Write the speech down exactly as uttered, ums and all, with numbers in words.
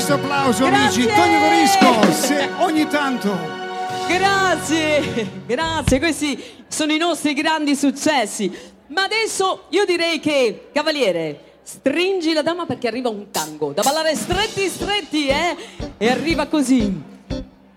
questo applauso, Grazie. amici. Tonio Dorisco, se ogni tanto. Grazie, grazie, questi sono i nostri grandi successi. Ma adesso io direi che, cavaliere, stringi la dama perché arriva un tango da ballare stretti stretti, eh? E arriva così.